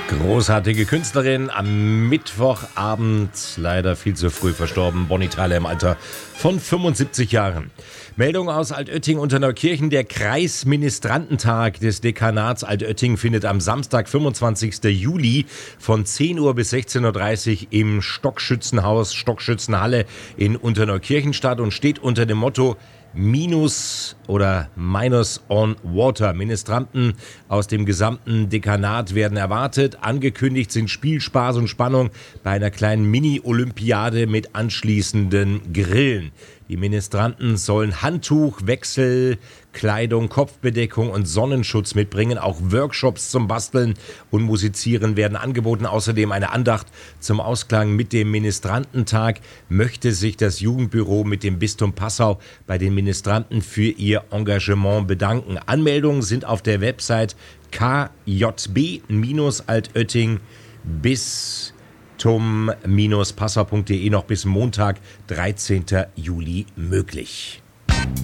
Großartige Künstlerin, am Mittwochabend leider viel zu früh verstorben. Bonnie Tyler im Alter von 75 Jahren. Meldung aus Altötting unter Neukirchen. Der Kreisministrantentag des Dekanats Altötting findet am Samstag, 25. Juli von 10 Uhr bis 16.30 Uhr im Stockschützenhaus, Stockschützenhalle in Unterneukirchen statt und steht unter dem Motto Minus oder Minus on Water. Ministranten aus dem gesamten Dekanat werden erwartet. Angekündigt sind Spiel, Spaß und Spannung bei einer kleinen Mini-Olympiade mit anschließenden Grillen. Die Ministranten sollen Handtuch, Wechsel, Kleidung, Kopfbedeckung und Sonnenschutz mitbringen. Auch Workshops zum Basteln und Musizieren werden angeboten. Außerdem eine Andacht zum Ausklang mit dem Ministrantentag möchte sich das Jugendbüro mit dem Bistum Passau bei den Ministranten für ihr Engagement bedanken. Anmeldungen sind auf der Website kjb-altötting bis tum-passau.de noch bis Montag, 13. Juli möglich.